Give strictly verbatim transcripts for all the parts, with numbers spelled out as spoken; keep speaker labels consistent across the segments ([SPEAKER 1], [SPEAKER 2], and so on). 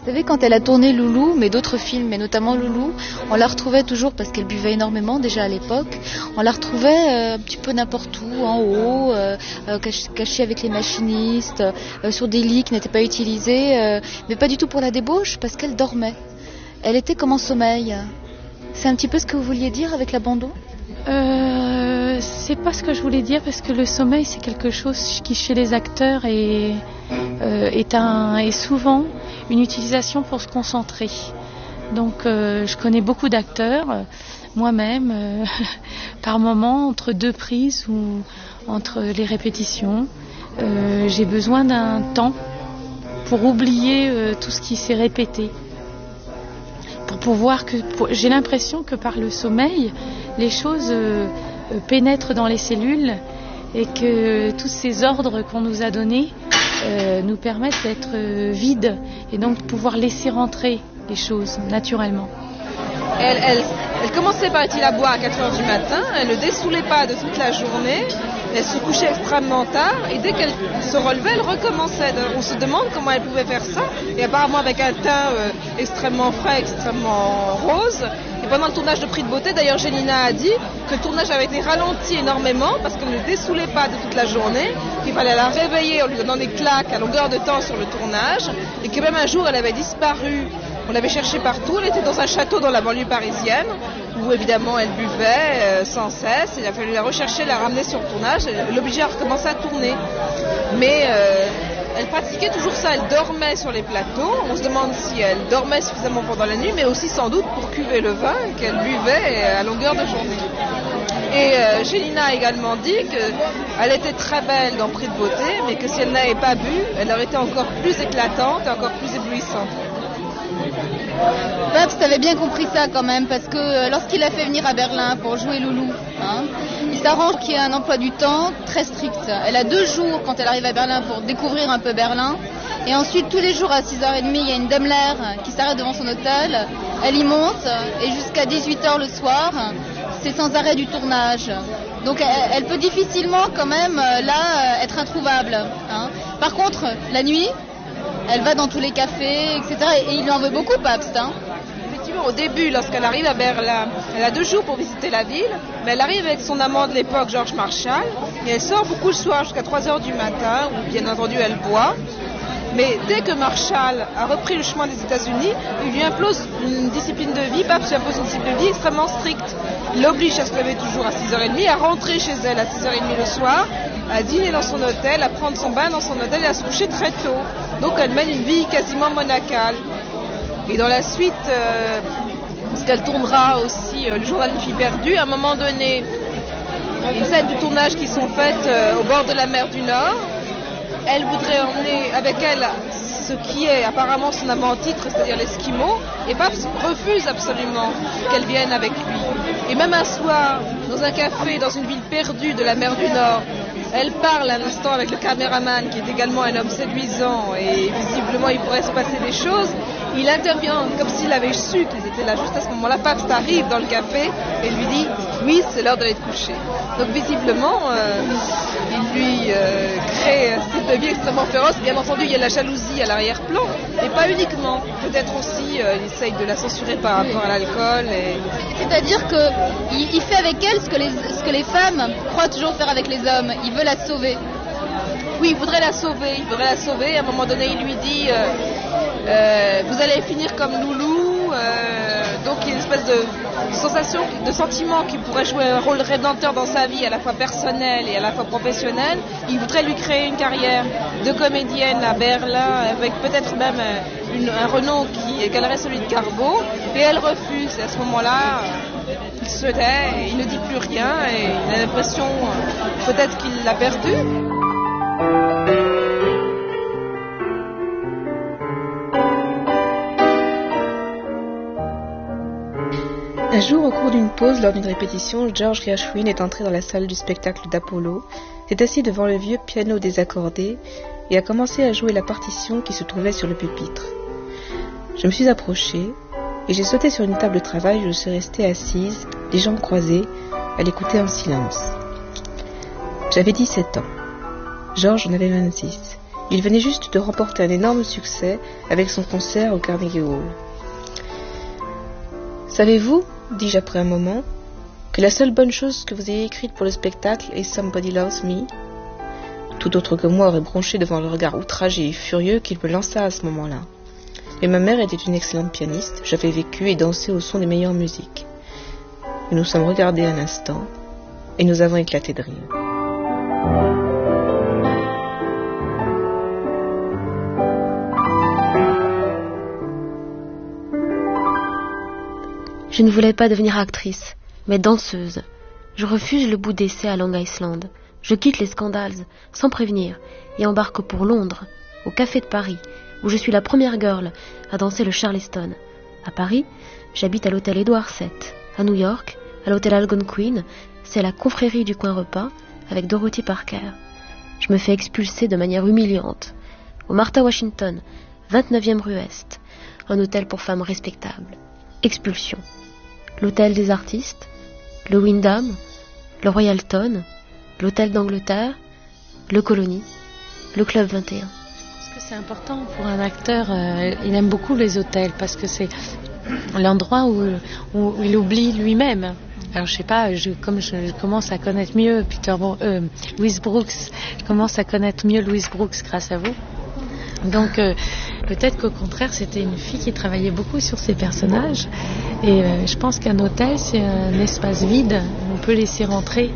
[SPEAKER 1] Vous savez, quand elle a tourné Loulou, mais d'autres films, mais notamment Loulou, on la retrouvait toujours, parce qu'elle buvait énormément déjà à l'époque, on la retrouvait euh, un petit peu n'importe où, en haut, euh, euh, cach- cachée avec les machinistes, euh, sur des lits qui n'étaient pas utilisés, euh, mais pas du tout pour la débauche, parce qu'elle dormait. Elle était comme en sommeil. C'est un petit peu ce que vous vouliez dire avec l'abandon ?
[SPEAKER 2] Euh, c'est pas ce que je voulais dire, parce que le sommeil, c'est quelque chose qui, chez les acteurs, est, euh, est, un, est souvent une utilisation pour se concentrer. Donc, euh, je connais beaucoup d'acteurs, euh, moi-même, euh, par moment, entre deux prises ou entre les répétitions, euh, j'ai besoin d'un temps pour oublier euh, tout ce qui s'est répété. Pour pouvoir que, pour, j'ai l'impression que par le sommeil, les choses euh, pénètrent dans les cellules et que tous ces ordres qu'on nous a donnés euh, nous permettent d'être euh, vides et donc de pouvoir laisser rentrer les choses naturellement.
[SPEAKER 3] Elle, elle, elle commençait paraît-il à boire à quatre heures du matin, elle ne dessoulait pas de toute la journée, elle se couchait extrêmement tard et dès qu'elle se relevait, elle recommençait. On se demande comment elle pouvait faire ça, et apparemment avec un teint euh, extrêmement frais, extrêmement rose. Et pendant le tournage de Prix de beauté, d'ailleurs Gélina a dit que le tournage avait été ralenti énormément parce qu'elle ne dessoulait pas de toute la journée, qu'il fallait la réveiller en lui donnant des claques à longueur de temps sur le tournage, et que même un jour elle avait disparu. On l'avait cherchée partout, elle était dans un château dans la banlieue parisienne, où évidemment elle buvait euh, sans cesse. Il a fallu la rechercher, la ramener sur le tournage, et l'obliger à recommencer à tourner. Mais euh, elle pratiquait toujours ça, elle dormait sur les plateaux. On se demande si elle dormait suffisamment pendant la nuit, mais aussi sans doute pour cuver le vin qu'elle buvait à longueur de journée. Et euh, Gélina a également dit qu'elle était très belle dans Prix de beauté, mais que si elle n'avait pas bu, elle aurait été encore plus éclatante et encore plus éblouissante.
[SPEAKER 1] Pabst avait bien compris ça quand même, parce que lorsqu'il l'a fait venir à Berlin pour jouer Loulou, hein, il s'arrange qu'il y ait un emploi du temps très strict. Elle a deux jours quand elle arrive à Berlin pour découvrir un peu Berlin, et ensuite tous les jours à six heures trente, il y a une Daimler qui s'arrête devant son hôtel, elle y monte, et jusqu'à dix-huit heures le soir, c'est sans arrêt du tournage. Donc elle, elle peut difficilement quand même là être introuvable, hein. Par contre, la nuit, elle va dans tous les cafés, et cetera. Et il lui en veut beaucoup, Pabst. Hein.
[SPEAKER 3] Effectivement, au début, lorsqu'elle arrive à Berlin, elle a deux jours pour visiter la ville, mais elle arrive avec son amant de l'époque, Georges Marchal, et elle sort beaucoup le soir jusqu'à trois heures du matin, où bien entendu elle boit. Mais dès que Marshall a repris le chemin des États-Unis, il lui impose une discipline de vie, Pabst lui impose une discipline de vie extrêmement stricte. Il l'oblige à se lever toujours à six heures trente, à rentrer chez elle à six heures trente le soir, à dîner dans son hôtel, à prendre son bain dans son hôtel et à se coucher très tôt. Donc elle mène une vie quasiment monacale. Et dans la suite, euh, parce qu'elle tournera aussi euh, le journal d'une fille perdue, à un moment donné, une scène du tournage qui sont faites euh, au bord de la mer du Nord. Elle voudrait emmener avec elle ce qui est apparemment son amant titre, c'est-à-dire l'Esquimau, et Pabst refuse absolument qu'elle vienne avec lui. Et même un soir, dans un café, dans une ville perdue de la mer du Nord, elle parle un instant avec le caméraman, qui est également un homme séduisant, et visiblement il pourrait se passer des choses. Il intervient comme s'il avait su qu'ils étaient là juste à ce moment-là. Pabst arrive dans le café et lui dit « Oui, c'est l'heure d'aller te coucher ». Donc visiblement, euh, il lui euh, crée un style de vie extrêmement féroce. Bien entendu, il y a la jalousie à l'arrière-plan, mais pas uniquement. Peut-être aussi, euh, il essaye de la censurer par rapport à l'alcool. Et...
[SPEAKER 1] C'est-à-dire qu'il il fait avec elle ce que, les, ce que les femmes croient toujours faire avec les hommes. Il veut la sauver.
[SPEAKER 3] Oui, il voudrait la sauver. Il voudrait la sauver. À un moment donné, il lui dit euh, euh, vous allez finir comme Loulou. Euh, donc il y a une espèce de sensation, de sentiment qui pourrait jouer un rôle rédempteur dans sa vie, à la fois personnelle et à la fois professionnelle. Il voudrait lui créer une carrière de comédienne à Berlin, avec peut-être même une, un renom qui égalerait celui de Garbeau. Et elle refuse. Et à ce moment-là, il se tait, et il ne dit plus rien, et il a l'impression euh, peut-être qu'il l'a perdu.
[SPEAKER 4] Un jour, au cours d'une pause lors d'une répétition, George Gershwin est entré dans la salle du spectacle d'Apollo, s'est assis devant le vieux piano désaccordé et a commencé à jouer la partition qui se trouvait sur le pupitre. Je me suis approchée et j'ai sauté sur une table de travail où je suis restée assise, les jambes croisées, à l'écouter en silence. J'avais dix-sept ans. George en avait vingt-six. Il venait juste de remporter un énorme succès avec son concert au Carnegie Hall. « Savez-vous, dis-je après un moment, que la seule bonne chose que vous ayez écrite pour le spectacle est Somebody Loves Me ?» Tout autre que moi aurait bronché devant le regard outragé et furieux qu'il me lança à ce moment-là. Mais ma mère était une excellente pianiste, j'avais vécu et dansé au son des meilleures musiques. Nous nous sommes regardés un instant, et nous avons éclaté de rire.
[SPEAKER 5] Je ne voulais pas devenir actrice, mais danseuse. Je refuse le bout d'essai à Long Island. Je quitte les Scandals, sans prévenir, et embarque pour Londres, au Café de Paris, où je suis la première girl à danser le Charleston. À Paris, j'habite à l'hôtel Édouard sept. À New York, à l'hôtel Algonquin, c'est la confrérie du coin repas, avec Dorothy Parker. Je me fais expulser de manière humiliante. Au Martha Washington, vingt-neuvième rue Est, un hôtel pour femmes respectables. Expulsion. L'hôtel des artistes, le Wyndham, le Royalton, l'hôtel d'Angleterre, le Colony, le Club vingt et un.
[SPEAKER 2] Je pense que c'est important pour un acteur, euh, il aime beaucoup les hôtels parce que c'est l'endroit où, où il oublie lui-même. Alors je sais pas, je, comme je, je commence à connaître mieux Peter, euh, Louise Brooks, je commence à connaître mieux Louise Brooks grâce à vous. Donc euh, peut-être qu'au contraire c'était une fille qui travaillait beaucoup sur ses personnages et euh, je pense qu'un hôtel c'est un espace vide où on peut laisser rentrer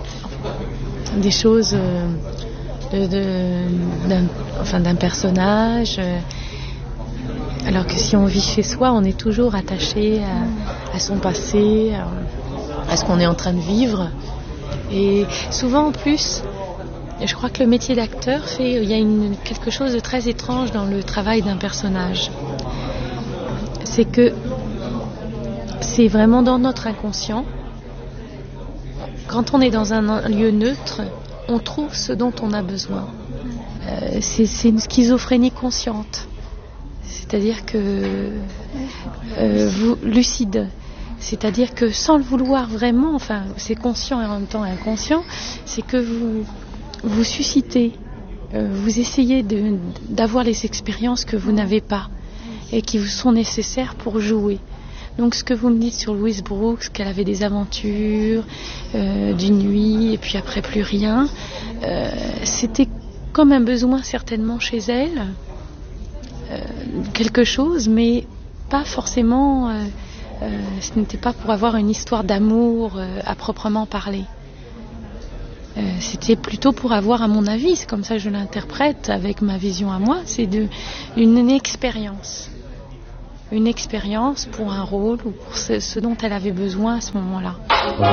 [SPEAKER 2] des choses euh, de, de, d'un, enfin, d'un personnage euh, alors que si on vit chez soi on est toujours attaché à, à son passé, à, à ce qu'on est en train de vivre et souvent en plus je crois que le métier d'acteur fait, il y a une, quelque chose de très étrange dans le travail d'un personnage. C'est que c'est vraiment dans notre inconscient. Quand on est dans un lieu neutre, on trouve ce dont on a besoin. Euh, c'est, c'est une schizophrénie consciente. C'est-à-dire que euh, vous, lucide. C'est-à-dire que sans le vouloir vraiment, enfin c'est conscient et en même temps inconscient, c'est que vous vous suscitez, euh, vous essayez de, d'avoir les expériences que vous n'avez pas et qui vous sont nécessaires pour jouer. Donc ce que vous me dites sur Louise Brooks, qu'elle avait des aventures euh, d'une nuit et puis après plus rien, euh, c'était comme un besoin certainement chez elle, euh, quelque chose, mais pas forcément, euh, euh, ce n'était pas pour avoir une histoire d'amour euh, à proprement parler. Euh, c'était plutôt pour avoir, à mon avis, c'est comme ça que je l'interprète avec ma vision à moi, c'est de, une, une expérience. Une expérience pour un rôle ou pour ce, ce dont elle avait besoin à ce moment-là.